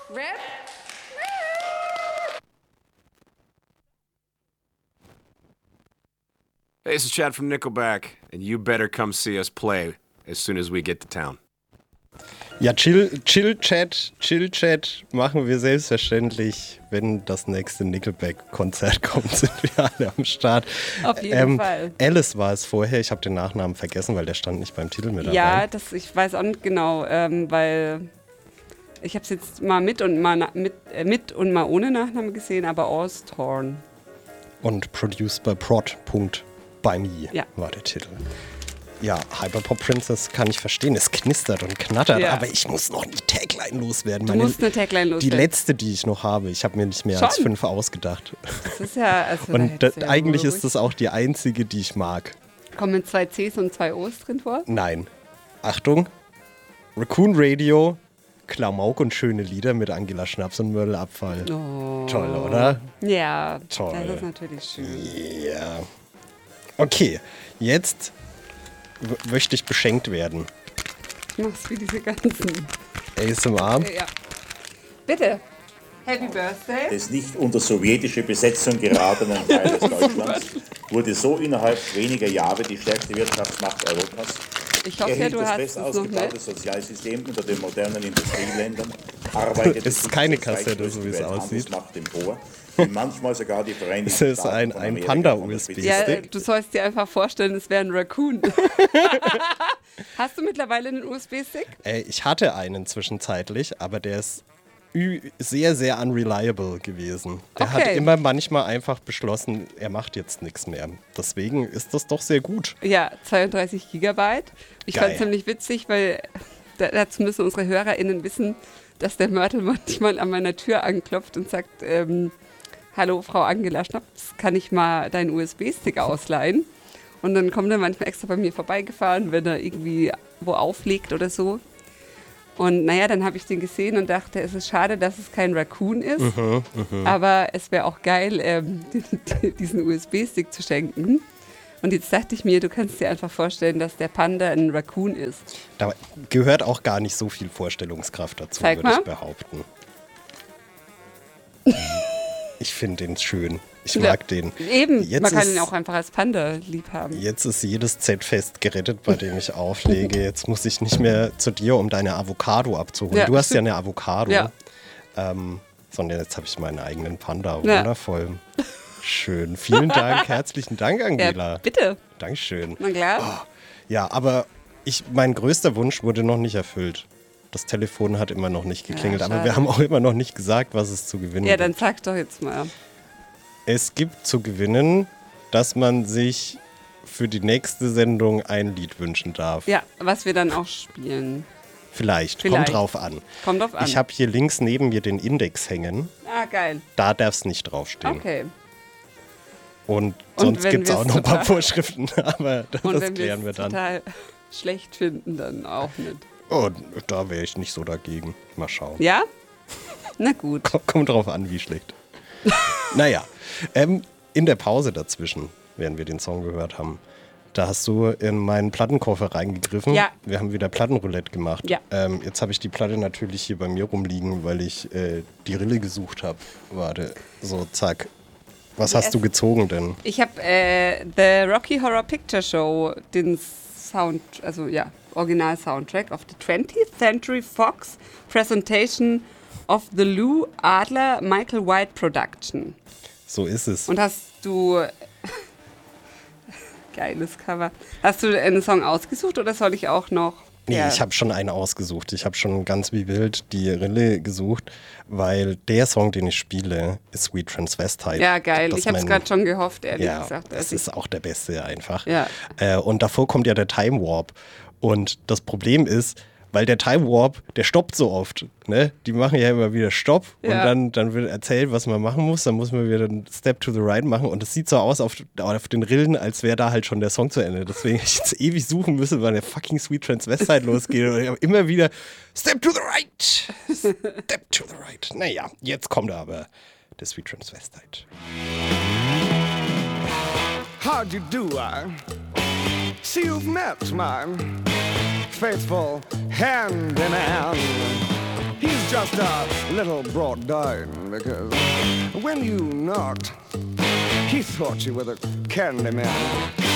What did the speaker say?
Rap? Hey, this is Chad from Nickelback, and you better come see us play as soon as we get to town. Ja, Chill-Chat machen wir selbstverständlich, wenn das nächste Nickelback-Konzert kommt, sind wir alle am Start. Auf jeden Fall. Alice war es vorher, ich habe den Nachnamen vergessen, weil der stand nicht beim Titel mit dabei. Ja, ich weiß auch nicht genau, weil ich habe es jetzt mal mit und mal ohne Nachname gesehen, aber Osthorn. Und produced by prod.byme war der Titel. Ja, Hyperpop Princess kann ich verstehen. Es knistert und knattert, aber ich muss noch eine Tagline loswerden. Du musst eine Tagline loswerden. Die letzte, die ich noch habe. Ich habe mir nicht mehr als 5 ausgedacht. Das ist ja... Also und eigentlich ist das auch die einzige, die ich mag. Kommen 2 Cs und 2 O's drin vor? Nein. Achtung. Raccoon Radio, Klamauk und schöne Lieder mit Angela Schnaps und Mördelabfall. Oh. Toll, oder? Ja, toll. Das ist natürlich schön. Ja. Okay, jetzt... möchte ich beschenkt werden. Ich mach's wie diese ganzen. ASMR? Ja. Bitte. Happy Birthday. Des nicht unter sowjetische Besetzung geratenen Teiles Deutschlands wurde so innerhalb weniger Jahre die stärkste Wirtschaftsmacht Europas. Ich hoffe, ja, du hast das best es noch ausgebaute nicht. Sozialsystem unter den modernen Industrieländern, arbeitet Es ist keine Kassette, so wie es aussieht. Empor, die manchmal sogar die Vereinigten Es ist ein Panda-USB-Stick. Ja, du sollst dir einfach vorstellen, es wäre ein Raccoon. Hast du mittlerweile einen USB-Stick? Ich hatte einen zwischenzeitlich, aber der ist sehr, sehr unreliable gewesen. Der hat immer manchmal einfach beschlossen, er macht jetzt nichts mehr. Deswegen ist das doch sehr gut. Ja, 32 Gigabyte. Ich fand es nämlich witzig, weil dazu müssen unsere HörerInnen wissen, dass der Mörtel manchmal an meiner Tür anklopft und sagt, hallo Frau Angela Schnaps, kann ich mal deinen USB-Stick ausleihen? Und dann kommt er manchmal extra bei mir vorbeigefahren, wenn er irgendwie wo auflegt oder so. Und naja, dann habe ich den gesehen und dachte, es ist schade, dass es kein Raccoon ist. Aber es wäre auch geil, diesen USB-Stick zu schenken. Und jetzt dachte ich mir, du kannst dir einfach vorstellen, dass der Panda ein Raccoon ist. Da gehört auch gar nicht so viel Vorstellungskraft dazu, würde ich behaupten. Ich finde den schön. Ich mag den. Eben, man kann ihn auch einfach als Panda lieb haben. Jetzt ist jedes Z-Fest gerettet, bei dem ich auflege. Jetzt muss ich nicht mehr zu dir, um deine Avocado abzuholen. Ja, du hast ja eine Avocado. Ja. Sondern jetzt habe ich meinen eigenen Panda. Ja. Wundervoll. Schön. Vielen Dank. Herzlichen Dank, Angela. Ja, bitte. Dankeschön. Na klar. Oh, ja, aber mein größter Wunsch wurde noch nicht erfüllt. Das Telefon hat immer noch nicht geklingelt, aber wir haben auch immer noch nicht gesagt, was es zu gewinnen gibt. Ja, dann sag doch jetzt mal. Es gibt zu gewinnen, dass man sich für die nächste Sendung ein Lied wünschen darf. Ja, was wir dann auch spielen. Vielleicht. Kommt drauf an. Kommt drauf an. Ich habe hier links neben mir den Index hängen. Ah, geil. Da darf es nicht draufstehen. Okay. Und sonst gibt es auch noch ein paar Vorschriften, aber das klären wir dann. Total schlecht finden, dann auch nicht. Oh, da wäre ich nicht so dagegen. Mal schauen. Ja? Na gut. Kommt drauf an, wie schlecht. Naja, in der Pause dazwischen, während wir den Song gehört haben, da hast du in meinen Plattenkoffer reingegriffen. Ja. Wir haben wieder Plattenroulette gemacht. Ja. Jetzt habe ich die Platte natürlich hier bei mir rumliegen, weil ich die Rille gesucht habe. Warte, so zack. Was hast du gezogen denn? Ich habe The Rocky Horror Picture Show, den Original-Soundtrack of the 20th Century Fox Presentation of the Lou Adler Michael White Production. So ist es. Und hast du... Geiles Cover. Hast du einen Song ausgesucht oder soll ich auch noch... Nee, ich habe schon einen ausgesucht. Ich habe schon ganz wie wild die Rille gesucht, weil der Song, den ich spiele, ist Sweet Transvestite. Ja, geil. Ich habe es gerade schon gehofft, ehrlich gesagt. Das ist auch der Beste einfach. Ja. Und davor kommt ja der Time Warp. Und das Problem ist, weil der Time Warp, der stoppt so oft. Ne? Die machen ja immer wieder Stopp und dann wird erzählt, was man machen muss. Dann muss man wieder einen Step to the right machen und es sieht so aus auf den Rillen, als wäre da halt schon der Song zu Ende. Deswegen habe ich jetzt ewig suchen müssen, weil der fucking Sweet Transvestite losgeht und ich habe immer wieder Step to the right, Step to the right. Naja, jetzt kommt aber der Sweet Transvestite. How'd you do, see you've met my faithful hand in hand. He's just a little brought down because when you knocked, he thought you were the candy man.